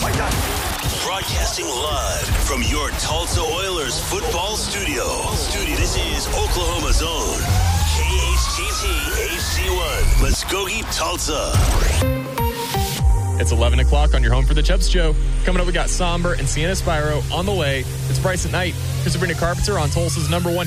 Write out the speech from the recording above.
Broadcasting live from your Tulsa Oilers football studio. This is Oklahoma's own KHTT HD1, Muskogee, Tulsa. It's 11 o'clock on your home for the Chubb Show. Coming up, we got Somber and Sienna Spiro on the way. It's Bryce at Night. Chris Sabrina Carpenter on Tulsa's #1